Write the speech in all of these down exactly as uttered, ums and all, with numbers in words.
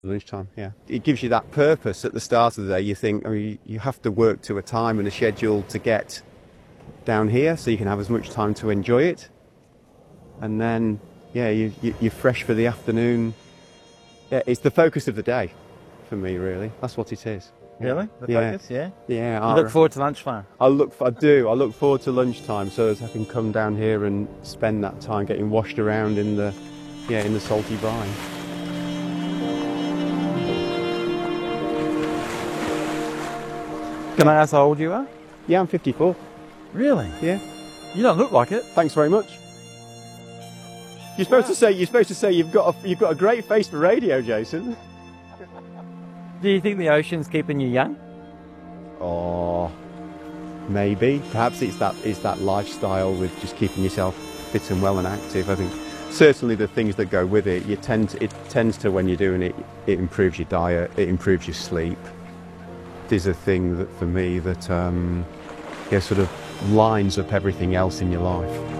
Lunchtime, yeah. It gives you that purpose at the start of the day. You think, I mean, you have to work to a time and a schedule to get down here so you can have as much time to enjoy it. And then, yeah, you, you, you're fresh for the afternoon. Yeah, it's the focus of the day for me, really. That's what it is. Really? The Yeah. focus, yeah? Yeah. You I look forward to lunchtime? I look, I do. I look forward to lunchtime so that I can come down here and spend that time getting washed around in the, yeah, in the salty brine. Can I ask how old you are? Yeah, I'm fifty-four. Really? Yeah. You don't look like it. Thanks very much. You're supposed to say you're supposed to say you've got a, you've got a great face for radio, Jason. Do you think the ocean's keeping you young? Oh, maybe. Perhaps it's that it's that lifestyle with just keeping yourself fit and well and active. I think certainly the things that go with it. You tend to, it tends to when you're doing it, it improves your diet, it improves your sleep. There's a thing that for me that um, yeah, sort of lines up everything else in your life.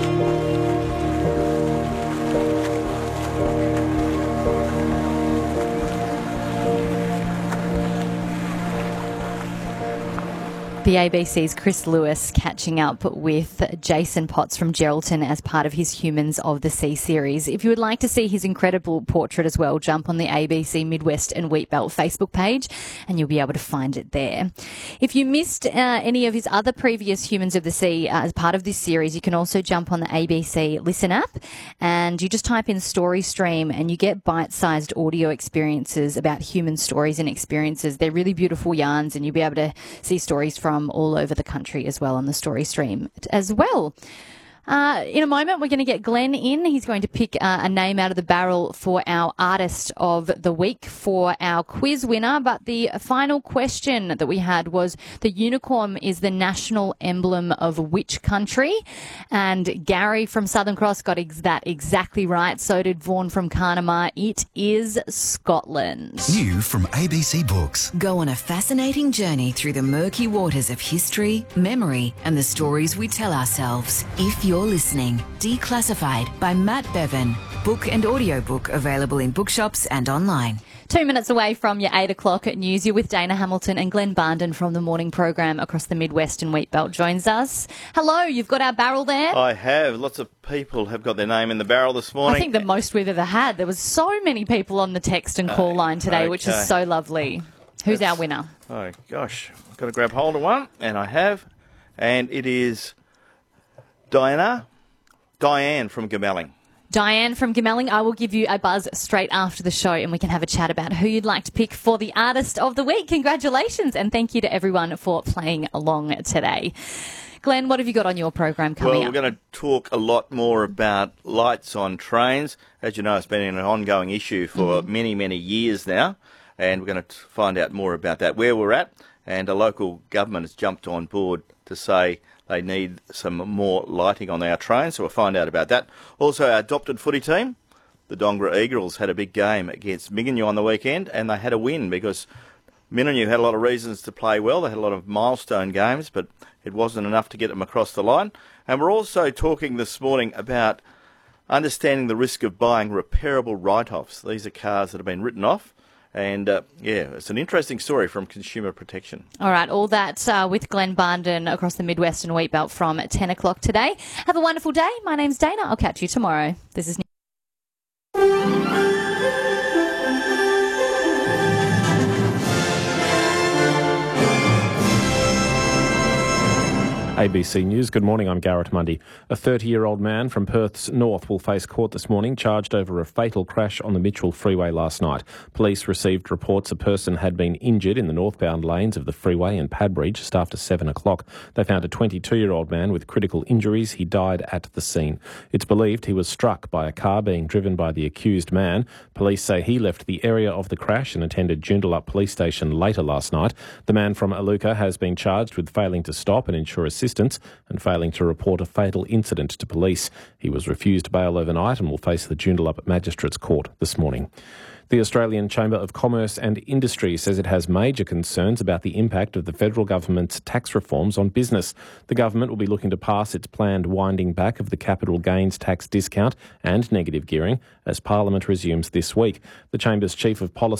The A B C's Chris Lewis catching up with Jason Potts from Geraldton as part of his Humans of the Sea series. If you would like to see his incredible portrait as well, jump on the A B C Midwest and Wheatbelt Facebook page and you'll be able to find it there. If you missed uh, any of his other previous Humans of the Sea uh, as part of this series, you can also jump on the A B C Listen app and you just type in Story Stream and you get bite-sized audio experiences about human stories and experiences. They're really beautiful yarns and you'll be able to see stories from From all over the country as well on the Story Stream as well. Uh, in a moment, we're going to get Glenn in. He's going to pick uh, a name out of the barrel for our Artist of the Week for our quiz winner. But the final question that we had was the unicorn is the national emblem of which country? And Gary from Southern Cross got ex- that exactly right. So did Vaughan from Carnamah. It is Scotland. New from A B C Books. Go on a fascinating journey through the murky waters of history, memory, and the stories we tell ourselves. If you're listening, Declassified by Matt Bevan. Book and audiobook available in bookshops and online. Two minutes away from your eight o'clock at news, you're with Dana Hamilton and Glenn Barnden from the morning program across the Midwest and Wheatbelt joins us. Hello, you've got our barrel there. I have. Lots of people have got their name in the barrel this morning. I think the most we've ever had. There was so many people on the text and call line today, okay. which is so lovely. Who's That's, our winner? Oh, gosh. I've got to grab hold of one, and I have. And it is Diana, Diane from Gamelling. Diane from Gamelling, I will give you a buzz straight after the show and we can have a chat about who you'd like to pick for the Artist of the Week. Congratulations and thank you to everyone for playing along today. Glenn, what have you got on your program coming well, up? Well, we're going to talk a lot more about lights on trains. As you know, it's been an ongoing issue for mm-hmm. many, many years now, and we're going to find out more about that, where we're at, and a local government has jumped on board to say they need some more lighting on our trains, so we'll find out about that. Also, our adopted footy team, the Dongra Eagles, had a big game against Minginyu on the weekend, and they had a win because Minginyu had a lot of reasons to play well. They had a lot of milestone games, but it wasn't enough to get them across the line. And we're also talking this morning about understanding the risk of buying repairable write-offs. These are cars that have been written off. And, uh, yeah, it's an interesting story from Consumer Protection. All right, all that uh, with Glenn Barnden across the Midwest and Wheatbelt from ten o'clock today. Have a wonderful day. My name's Dana. I'll catch you tomorrow. This is A B C News. Good morning, I'm Garrett Mundy. A thirty-year-old man from Perth's north will face court this morning charged over a fatal crash on the Mitchell Freeway last night. Police received reports a person had been injured in the northbound lanes of the freeway in Padbridge just after seven o'clock. They found a twenty-two-year-old man with critical injuries. He died at the scene. It's believed he was struck by a car being driven by the accused man. Police say he left the area of the crash and attended Joondalup Police Station later last night. The man from Iluka has been charged with failing to stop and ensure assistance and failing to report a fatal incident to police. He was refused bail overnight and will face the Joondalup Magistrates Court this morning. The Australian Chamber of Commerce and Industry says it has major concerns about the impact of the federal government's tax reforms on business. The government will be looking to pass its planned winding back of the capital gains tax discount and negative gearing as Parliament resumes this week. The Chamber's Chief of Policy